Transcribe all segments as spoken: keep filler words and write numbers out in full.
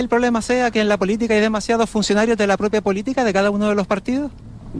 ¿El problema sea que en la política hay demasiados funcionarios de la propia política de cada uno de los partidos?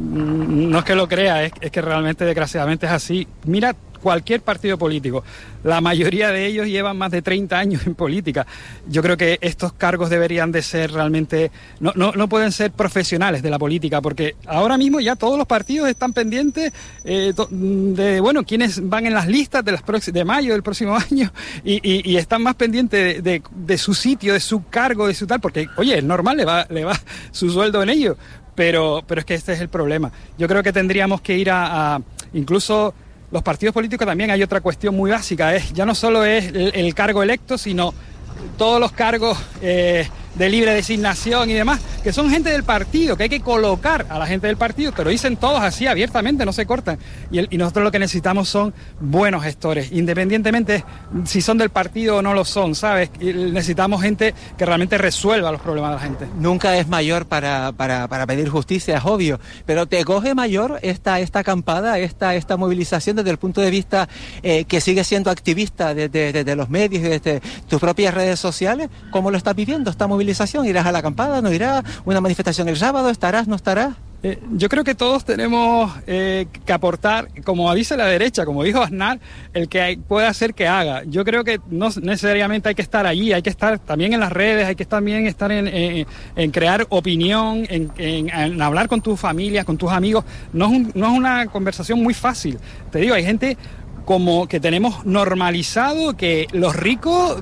No es que lo crea, es, es que realmente desgraciadamente es así. Mira cualquier partido político, la mayoría de ellos llevan más de treinta años en política. Yo creo que estos cargos deberían de ser realmente, no, no, no pueden ser profesionales de la política, porque ahora mismo ya todos los partidos están pendientes eh, de, bueno, quiénes van en las listas de, las prox- de mayo del próximo año y, y, y están más pendientes de, de, de su sitio, de su cargo, de su tal, porque, oye, es normal, le va, le va su sueldo en ello, pero, pero es que este es el problema. Yo creo que tendríamos que ir a, a incluso... Los partidos políticos también hay otra cuestión muy básica, es ya no solo es el, el cargo electo, sino todos los cargos eh, de libre designación y demás, que son gente del partido, que hay que colocar a la gente del partido, que lo dicen todos así abiertamente, no se cortan. Y, el, y nosotros lo que necesitamos son buenos gestores, independientemente si son del partido o no lo son, ¿sabes? Y necesitamos gente que realmente resuelva los problemas de la gente. Nunca es mayor para, para, para pedir justicia, es obvio, pero ¿te coge mayor esta, esta acampada, esta, esta movilización desde el punto de vista eh, que sigue siendo activista desde, desde los medios y desde tus propias redes sociales? ¿Cómo lo estás viviendo esta movilización? ¿Irás a la acampada? ¿No irás? ¿Una manifestación el sábado? ¿Estarás? ¿No estarás? Eh, yo creo que todos tenemos eh, que aportar, como dice la derecha, como dijo Aznar, el que hay, puede hacer que haga. Yo creo que no necesariamente hay que estar allí, hay que estar también en las redes, hay que también estar en, en, en crear opinión, en, en, en hablar con tus familias, con tus amigos. No es, un, no es una conversación muy fácil. Te digo, hay gente como que tenemos normalizado que los ricos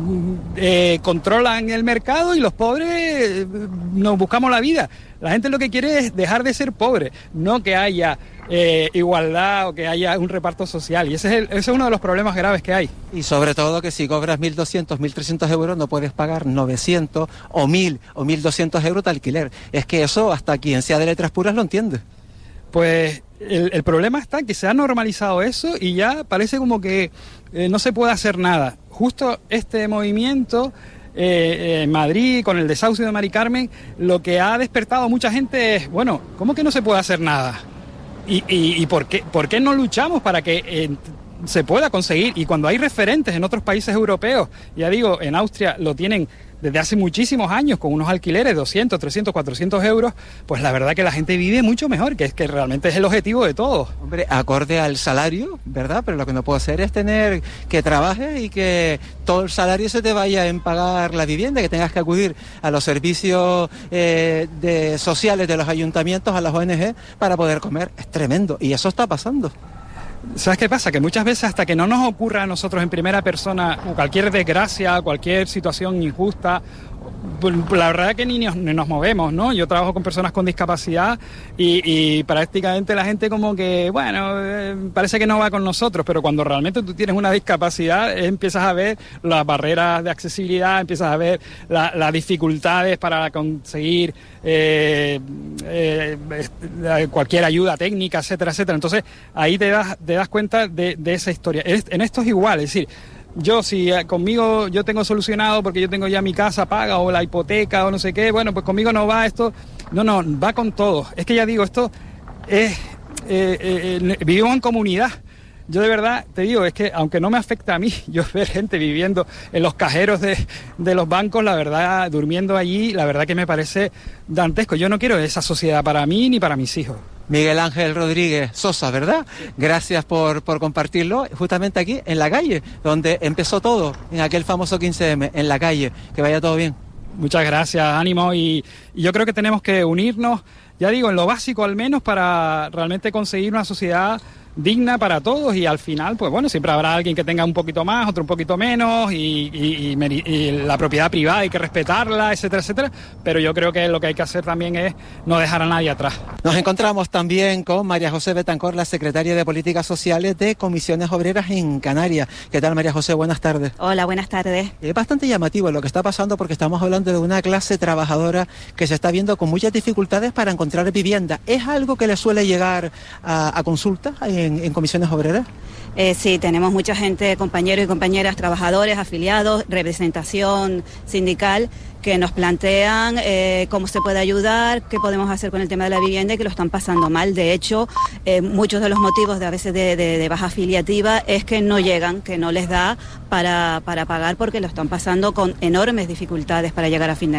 eh, controlan el mercado y los pobres eh, nos buscamos la vida. La gente lo que quiere es dejar de ser pobre, no que haya eh, igualdad o que haya un reparto social. Y ese es, el, ese es uno de los problemas graves que hay. Y sobre todo que si cobras mil doscientos, mil trescientos euros no puedes pagar novecientos o mil o mil doscientos euros de alquiler. Es que eso hasta quien sea de letras puras lo entiende. Pues el, el problema está en que se ha normalizado eso y ya parece como que eh, no se puede hacer nada. Justo este movimiento eh, en Madrid con el desahucio de Mari Carmen, lo que ha despertado a mucha gente es, bueno, ¿cómo que no se puede hacer nada? ¿Y, y, y por qué, por qué no luchamos para que eh, se pueda conseguir? Y cuando hay referentes en otros países europeos, ya digo, en Austria lo tienen desde hace muchísimos años con unos alquileres de doscientos, trescientos, cuatrocientos euros, pues la verdad que la gente vive mucho mejor, que es que realmente es el objetivo de todos. Hombre, acorde al salario, ¿verdad? Pero lo que no puedo hacer es tener que trabajes y que todo el salario se te vaya en pagar la vivienda, que tengas que acudir a los servicios eh, de, sociales de los ayuntamientos, a las O N G, para poder comer. Es tremendo, y eso está pasando. ¿Sabes qué pasa? Que muchas veces hasta que no nos ocurra a nosotros en primera persona cualquier desgracia, cualquier situación injusta, la verdad que ni nos, ni nos movemos, ¿no? Yo trabajo con personas con discapacidad y, y prácticamente la gente como que, bueno, eh, parece que no va con nosotros, pero cuando realmente tú tienes una discapacidad eh, empiezas a ver las barreras de accesibilidad, empiezas a ver la, las dificultades para conseguir eh, eh, cualquier ayuda técnica, etcétera, etcétera. Entonces ahí te das, te das cuenta de, de esa historia. En esto es igual, es decir, yo si conmigo yo tengo solucionado porque yo tengo ya mi casa paga o la hipoteca o no sé qué, bueno, pues conmigo no va esto, no, no, va con todos. Es que ya digo, esto es, eh, eh, vivimos en comunidad. Yo de verdad te digo, es que aunque no me afecta a mí, yo ver gente viviendo en los cajeros de, de los bancos, la verdad, durmiendo allí, la verdad que me parece dantesco. Yo no quiero esa sociedad para mí ni para mis hijos. Miguel Ángel Rodríguez Sosa, ¿verdad? Gracias por, por compartirlo justamente aquí en la calle, donde empezó todo, en aquel famoso quince eme, en la calle. Que vaya todo bien. Muchas gracias, ánimo, y, y yo creo que tenemos que unirnos, ya digo, en lo básico al menos, para realmente conseguir una sociedad digna para todos, y al final, pues bueno, siempre habrá alguien que tenga un poquito más, otro un poquito menos, y, y, y, y la propiedad privada hay que respetarla, etcétera, etcétera, pero yo creo que lo que hay que hacer también es no dejar a nadie atrás. Nos encontramos también con María José Betancor, la secretaria de Políticas Sociales de Comisiones Obreras en Canarias. ¿Qué tal, María José? Buenas tardes. Hola, buenas tardes. Es bastante llamativo lo que está pasando, porque estamos hablando de una clase trabajadora que se está viendo con muchas dificultades para encontrar vivienda. ¿Es algo que le suele llegar a, a consulta en, en Comisiones Obreras? Eh, sí, tenemos mucha gente, compañeros y compañeras, trabajadores, afiliados, representación sindical, que nos plantean eh, cómo se puede ayudar, qué podemos hacer con el tema de la vivienda y que lo están pasando mal. De hecho, eh, muchos de los motivos de a veces de, de, de baja afiliativa es que no llegan, que no les da para, para pagar porque lo están pasando con enormes dificultades para llegar a fin de mes.